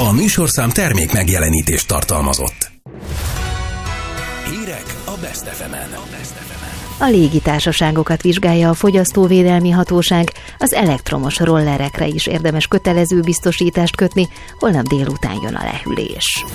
A műsorszám termék megjelenítést tartalmazott. Hírek a Best FM-en. A légitársaságokat vizsgálja a Fogyasztóvédelmi Hatóság, az elektromos rollerekre is érdemes kötelező biztosítást kötni, holnap délután jön a lehűlés.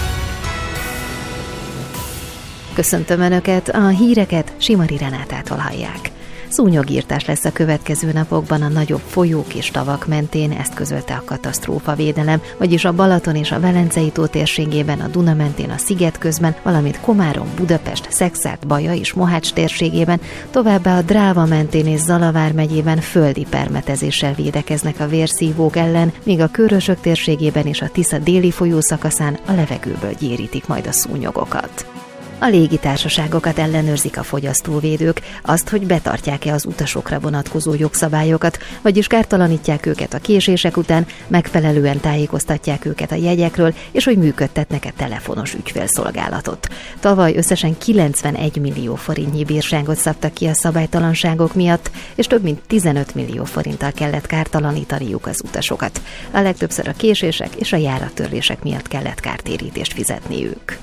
Köszöntöm Önöket, a híreket Simari Renátától hallják. Szúnyogírtás lesz a következő napokban a nagyobb folyók és tavak mentén, ezt közölte a katasztrófavédelem, vagyis a Balaton és a Velencei-tó térségében, a Duna mentén, a Szigetközben, valamint Komárom, Budapest, Szekszárd, Baja és Mohács térségében, továbbá a Dráva mentén és Zalavár megyében földi permetezéssel védekeznek a vérszívók ellen, míg a Körösök térségében és a Tisza déli folyószakaszán a levegőből gyérítik majd a szúnyogokat. A légitársaságokat ellenőrzik a fogyasztóvédők, azt, hogy betartják-e az utasokra vonatkozó jogszabályokat, vagyis kártalanítják őket a késések után, megfelelően tájékoztatják őket a jegyekről, és hogy működtetnek-e telefonos ügyfélszolgálatot. Tavaly összesen 91 millió forintnyi bírságot szabtak ki a szabálytalanságok miatt, és több mint 15 millió forinttal kellett kártalanítaniuk az utasokat. A legtöbbször a késések és a járattörlések miatt kellett kártérítést fizetniük.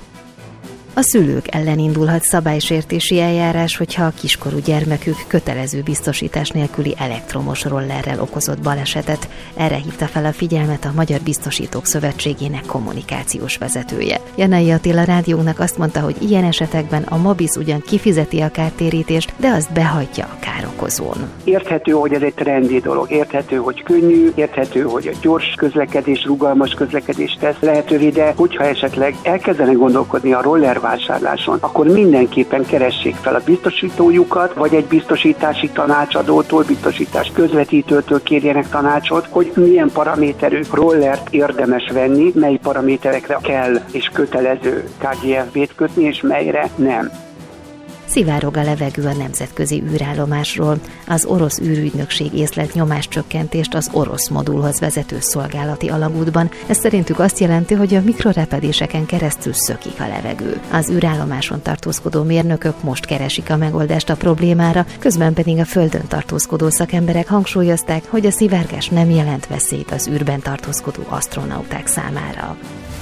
A szülők ellen indulhat szabálysértési eljárás, hogyha a kiskorú gyermekük kötelező biztosítás nélküli elektromos rollerrel okozott balesetet. Erre hívta fel a figyelmet a Magyar Biztosítók Szövetségének kommunikációs vezetője. Janai Attila rádiónak azt mondta, hogy ilyen esetekben a Mobis ugyan kifizeti a kártérítést, de azt behagyja a károkozón. Érthető, hogy ez egy trendi dolog, érthető, hogy könnyű, érthető, hogy a gyors közlekedés, rugalmas közlekedés tesz lehetővé, de hogyha esetleg elkezdenek gondolkodni a roller vásárláson, akkor mindenképpen keressék fel a biztosítójukat, vagy egy biztosítási tanácsadótól, biztosítás közvetítőtől kérjenek tanácsot, hogy milyen paraméterű rollert érdemes venni, mely paraméterekre kell és kötelező KGFB-t kötni, és melyre nem. Szivárog a levegő a nemzetközi űrállomásról. Az orosz űrügynökség észlelt nyomáscsökkentést az orosz modulhoz vezető szolgálati alagútban. Ez szerintük azt jelenti, hogy a mikrorepedéseken keresztül szökik a levegő. Az űrállomáson tartózkodó mérnökök most keresik a megoldást a problémára, közben pedig a Földön tartózkodó szakemberek hangsúlyozták, hogy a szivárgás nem jelent veszélyt az űrben tartózkodó asztronauták számára.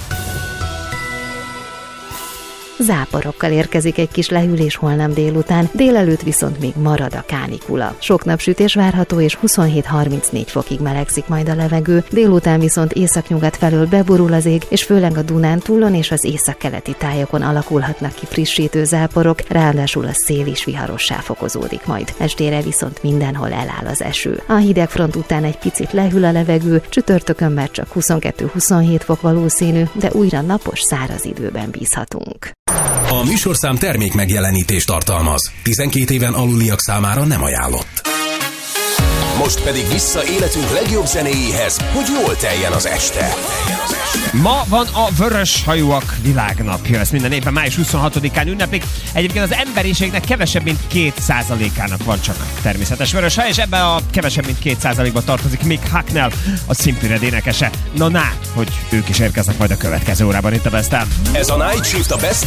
Záporokkal érkezik egy kis lehűlés holnap délután, délelőtt viszont még marad a kánikula. Sok napsütés várható, és 27-34 fokig melegszik majd a levegő, délután viszont északnyugat felől beborul az ég, és főleg a Dunántúlon és az északkeleti tájakon alakulhatnak ki frissítő záporok, ráadásul a szél is viharossá fokozódik majd. Estére viszont mindenhol eláll az eső. A hidegfront után egy picit lehűl a levegő, csütörtökön már csak 22-27 fok valószínű, de újra napos, száraz időben bízhatunk. A műsorszám termék megjelenítést tartalmaz. 12 éven aluliak számára nem ajánlott. Most pedig vissza életünk legjobb zenéjéhez, hogy jól teljen az este. Ma van a Vörös Hajúak Világnapja. Ezt minden évben május 26-án ünneplik. Egyébként az emberiségnek kevesebb, mint 2%-ának van csak természetes vörös haj, és ebbe a kevesebb, mint 2%-ba tartozik Mick Hucknall, a Simply Red énekese. Hogy ők is érkeznek majd a következő órában itt a Best-en. Ez a Night Shift a Best